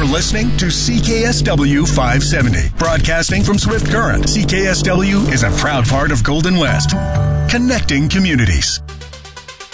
You're listening to CKSW 570. Broadcasting from Swift Current, CKSW is a proud part of Golden West. Connecting communities.